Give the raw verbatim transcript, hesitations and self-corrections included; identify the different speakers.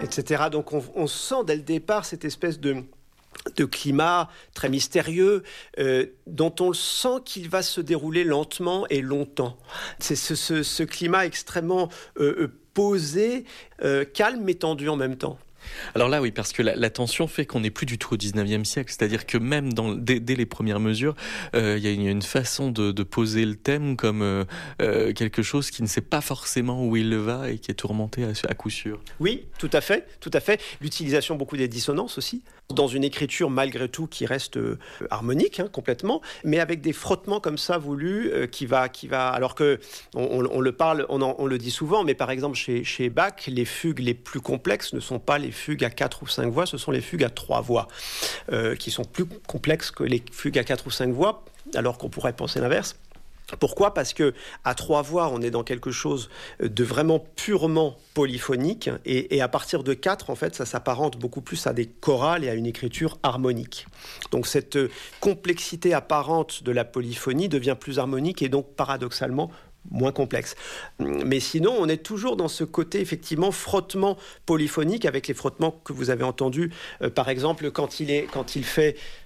Speaker 1: et cetera. Donc on, on sent dès le départ cette espèce de de climat très mystérieux, euh, dont on sent qu'il va se dérouler lentement et longtemps. C'est ce, ce, ce climat extrêmement euh, posé, euh, calme mais tendu en même temps.
Speaker 2: Alors là, oui, parce que la, la tension fait qu'on n'est plus du tout au dix-neuvième siècle. C'est-à-dire que même dans, dès, dès les premières mesures, euh, il y a une, une façon de, de poser le thème comme euh, euh, quelque chose qui ne sait pas forcément où il va et qui est tourmenté à, à coup sûr.
Speaker 1: Oui, tout à fait, tout à fait. L'utilisation beaucoup des dissonances aussi, dans une écriture malgré tout qui reste euh, harmonique hein, complètement, mais avec des frottements comme ça voulus euh, qui va, qui va. Alors que on, on, on le parle, on, en, on le dit souvent, mais par exemple chez, chez Bach, les fugues les plus complexes ne sont pas les fugues à quatre ou cinq voix, ce sont les fugues à trois voix, euh, qui sont plus complexes que les fugues à quatre ou cinq voix, alors qu'on pourrait penser l'inverse. Pourquoi ? Parce que à trois voix, on est dans quelque chose de vraiment purement polyphonique, et, et à partir de quatre, en fait, ça s'apparente beaucoup plus à des chorales et à une écriture harmonique. Donc cette complexité apparente de la polyphonie devient plus harmonique et donc paradoxalement moins complexe. Mais sinon, on est toujours dans ce côté, effectivement, frottement polyphonique avec les frottements que vous avez entendus, euh, par exemple, quand il, est, quand il fait